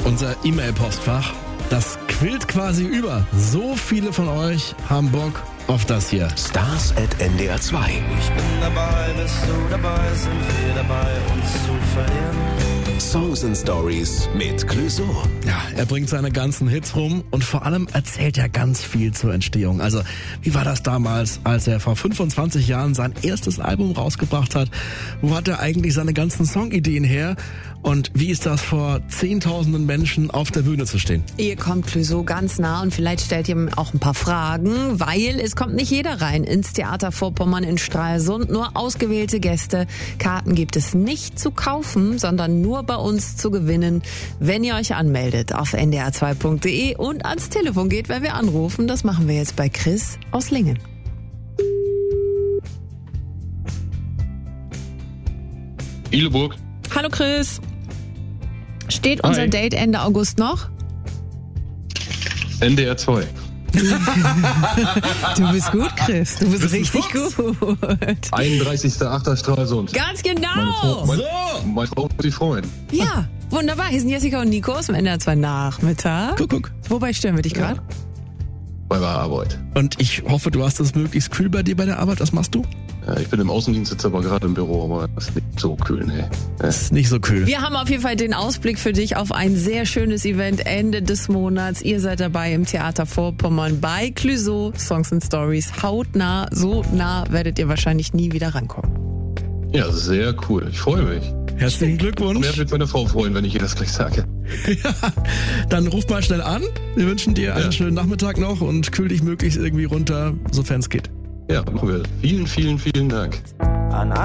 Unser E-Mail-Postfach, das quillt quasi über. So viele von euch haben Bock auf das hier. Stars@ndr2. Ich bin dabei, bist du dabei, sind wir dabei, uns zu verlieren. Songs and Stories mit Clouseau. Ja, er bringt seine ganzen Hits rum und vor allem erzählt er ganz viel zur Entstehung. Also, wie war das damals, als er vor 25 Jahren sein erstes Album rausgebracht hat? Wo hat er eigentlich seine ganzen Songideen her? Und wie ist das, vor Zehntausenden Menschen auf der Bühne zu stehen? Ihr kommt Clouseau ganz nah und vielleicht stellt ihr ihm auch ein paar Fragen, weil es kommt nicht jeder rein ins Theater Vorpommern in Stralsund. Nur ausgewählte Gäste. Karten gibt es nicht zu kaufen, sondern nur bei uns zu gewinnen, wenn ihr euch anmeldet auf ndr2.de und ans Telefon geht, wenn wir anrufen. Das machen wir jetzt bei Chris aus Lingen. Ihleburg. Hallo Chris. Steht unser Hi. Date Ende August noch? NDR 2. Du bist gut, Chris. Du bist richtig Fuchs. gut. 31.8. Stralsund. Ganz genau. Meine Frau wird sich freuen. Ja, wunderbar. Hier sind Jessica und Nico aus dem NDR 2 Nachmittag. Guck. Wobei stören wir dich gerade? Bei der Arbeit. Und ich hoffe, du hast es möglichst kühl bei dir bei der Arbeit. Was machst du? Ja, ich bin im Außendienst, sitze aber gerade im Büro, aber das ist nicht so kühl, ne? Ist nicht so kühl. Wir haben auf jeden Fall den Ausblick für dich auf ein sehr schönes Event Ende des Monats. Ihr seid dabei im Theater Vorpommern bei Clouseau, Songs and Stories. Hautnah, so nah werdet ihr wahrscheinlich nie wieder rankommen. Ja, sehr cool. Ich freue mich. Herzlichen Und Glückwunsch. er wird meine Frau freuen, wenn ich ihr das gleich sage. Ja, dann ruf mal schnell an. Wir wünschen dir einen schönen Nachmittag noch und kühl dich möglichst irgendwie runter, sofern es geht. Ja, machen wir. Vielen, vielen, vielen Dank. An